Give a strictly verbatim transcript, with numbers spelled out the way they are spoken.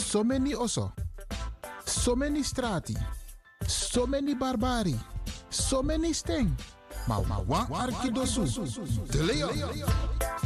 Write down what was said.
So many oso. So many strati. So many barbari. So many sting. Maar wa arkidosu. De Leon.